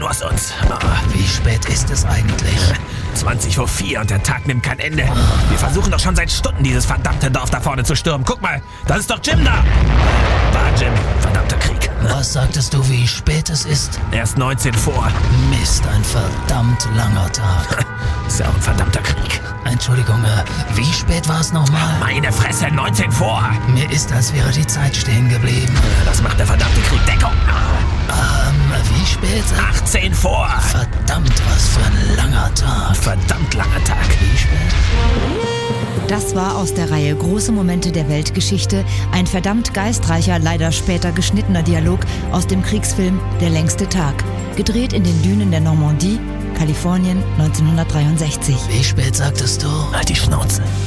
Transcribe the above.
aus uns. Wie spät ist es eigentlich? 4:20 und der Tag nimmt kein Ende. Wir versuchen doch schon seit Stunden, dieses verdammte Dorf da vorne zu stürmen. Guck mal, das ist doch Jim da. War Jim, verdammter Krieg. Was sagtest du, wie spät es ist? Erst 19 vor. Mist, ein verdammt langer Tag. Ist ja auch ein verdammter Krieg. Entschuldigung, wie spät war es nochmal? Meine Fresse, 19 vor. Mir ist, als wäre die Zeit stehen geblieben. Das macht der verdammte Krieg. Deckung. Wie spät? 18 vor. Verdammt, was für ein langer Tag. Verdammt langer Tag. Wie spät? Das war aus der Reihe Große Momente der Weltgeschichte ein verdammt geistreicher, leider später geschnittener Dialog aus dem Kriegsfilm Der längste Tag, gedreht in den Dünen der Normandie, Kalifornien 1963. Wie spät sagtest du? Halt die Schnauze.